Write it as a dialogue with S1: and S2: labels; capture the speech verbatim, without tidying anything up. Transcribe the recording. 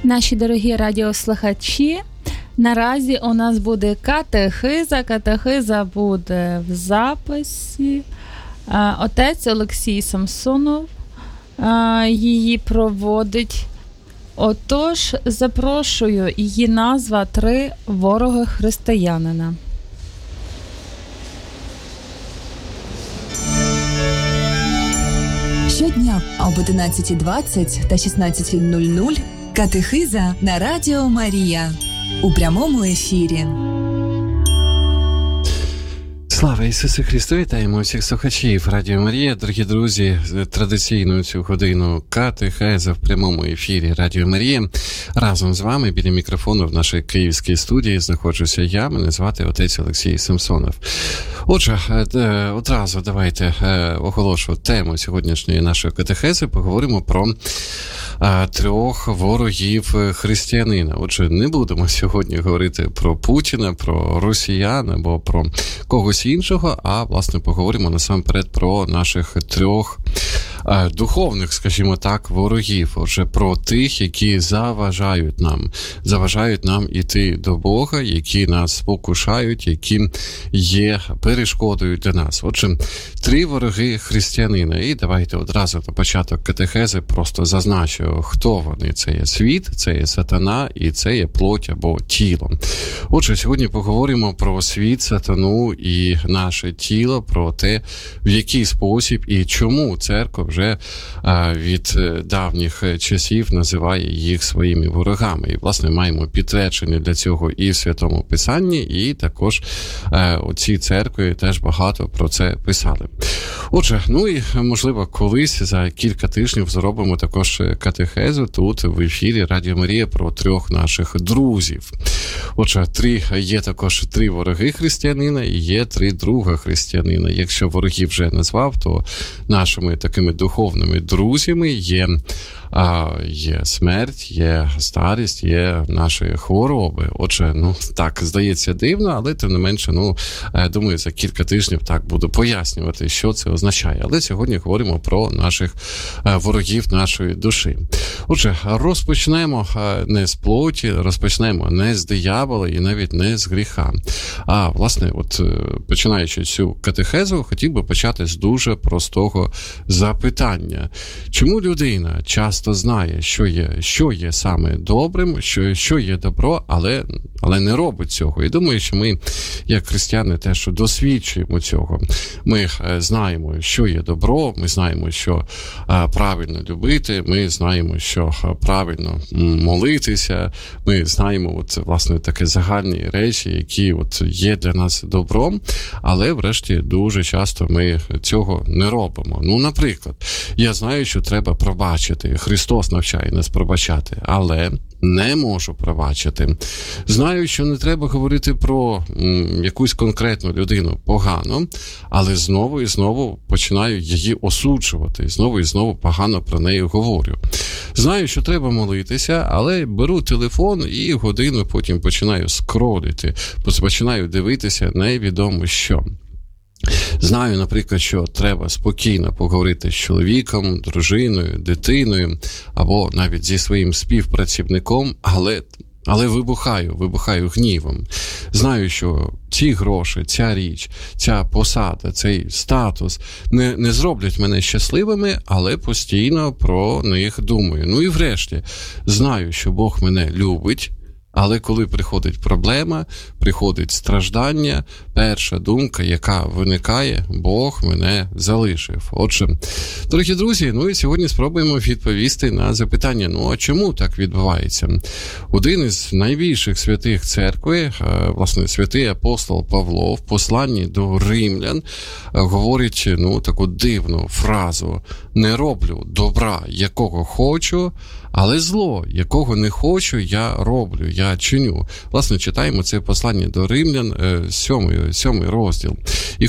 S1: Наші дорогі радіослухачі, наразі у нас буде катехиза. Катехиза буде в записі. Отець Олексій Самсонов її проводить. Отож, запрошую, її назва «Три вороги християнина».
S2: Щодня об одинадцята двадцять та шістнадцята нуль нуль катехиза на Радіо Марія у прямому ефірі.
S3: Слава Ісусу Христу! Вітаємо всіх слухачів Радіо Марія. Дорогі друзі, традиційну цю годину катехеза в прямому ефірі Радіо Марія. Разом з вами біля мікрофону в нашій київській студії знаходжуся я, мене звати отець Олексій Самсонов. Отже, одразу давайте оголошу тему сьогоднішньої нашої катехези. Поговоримо про трьох ворогів християнина. Отже, не будемо сьогодні говорити про Путіна, про росіян або про когось іншого, а, власне, поговоримо насамперед про наших трьох е, духовних, скажімо так, ворогів. Отже, про тих, які заважають нам, заважають нам іти до Бога, які нас спокушають, які є перешкодою для нас. Отже, три вороги християнина. І давайте одразу на початок катехези просто зазначу, хто вони. Це є світ, це є сатана і це є плоть або тіло. Отже, сьогодні поговоримо про світ, сатану і наше тіло, про те, в який спосіб і чому церква вже а, від давніх часів називає їх своїми ворогами. І, власне, маємо підтвердження для цього і в Святому Писанні, і також а, оці церкви теж багато про це писали. Отже, ну і, можливо, колись за кілька тижнів зробимо також катехезу тут в ефірі Радіо Марія про трьох наших друзів. Отже, три, є також три вороги християнина і є три друга християнина. Якщо ворогів вже назвав, то нашими такими духовними друзями є, а, є смерть, є старість, є наші хвороби. Отже, ну, так, здається дивно, але тим не менше, ну, думаю, за кілька тижнів так буду пояснювати, що це означає. Але сьогодні говоримо про наших ворогів нашої душі. Отже, розпочнемо не з плоті, розпочнемо не з диявола і навіть не з гріха. А, власне, от починаючи цю катехезу, хотів би почати з дуже простого запитання. Чому людина часто знає, що є, що є саме добрим, що, що є добро, але, але не робить цього? І думаю, що ми, як християни, теж досвідчуємо цього. Ми знаємо, що є добро, ми знаємо, що а, правильно любити, ми знаємо, що а, правильно молитися, ми знаємо, от, власне, такі загальні речі, які от є для нас добром, але, врешті, дуже часто ми цього не робимо. Ну, наприклад, я знаю, що треба пробачити. Христос навчає нас пробачати, але не можу пробачити. Знаю, що не треба говорити про м, якусь конкретну людину погано, але знову і знову починаю її осуджувати, знову і знову погано про неї говорю. Знаю, що треба молитися, але беру телефон і годину потім починаю скролити, починаю дивитися невідомо що. Знаю, наприклад, що треба спокійно поговорити з чоловіком, дружиною, дитиною або навіть зі своїм співпрацівником, але, але вибухаю, вибухаю гнівом. Знаю, що ці гроші, ця річ, ця посада, цей статус не, не зроблять мене щасливими, але постійно про них думаю. Ну і врешті, знаю, що Бог мене любить, але коли приходить проблема, приходить страждання, перша думка, яка виникає, Бог мене залишив. Отже, дорогі друзі, ну і сьогодні спробуємо відповісти на запитання, ну а чому так відбувається? Один із найбільших святих церкви, власне, святий апостол Павло в посланні до римлян говорить, ну, таку дивну фразу: «Не роблю добра, якого хочу, але зло, якого не хочу, я роблю, я чиню». Власне, читаємо це послання до римлян, сьомий, сьомий розділ. І